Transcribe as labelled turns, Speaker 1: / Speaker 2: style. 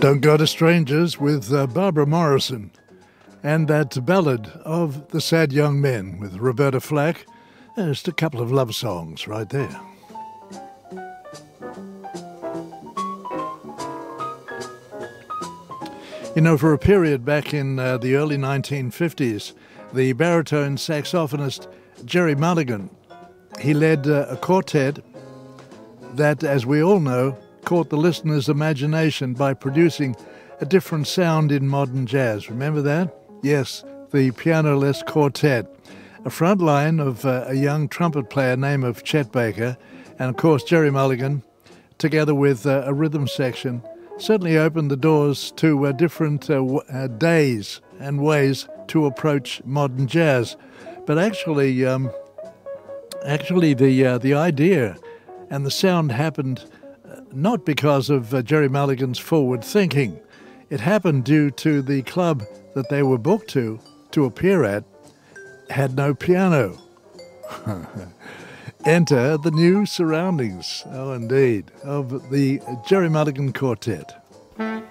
Speaker 1: Don't Go to Strangers with Barbara Morrison, and that ballad of the Sad Young Men with Roberta Flack. Just a couple of love songs right there. You know, for a period back in the early 1950s, the baritone saxophonist Gerry Mulligan, he led a quartet that, as we all know, caught the listener's imagination by producing a different sound in modern jazz. Remember that? Yes, the piano-less quartet. A front line of a young trumpet player named of Chet Baker, and of course Gerry Mulligan, together with a rhythm section, certainly opened the doors to different days and ways to approach modern jazz. But actually the idea and the sound happened not because of Gerry Mulligan's forward thinking. It happened due to the club that they were booked to appear at had no piano. Enter the new surroundings, oh indeed, of the Gerry Mulligan Quartet.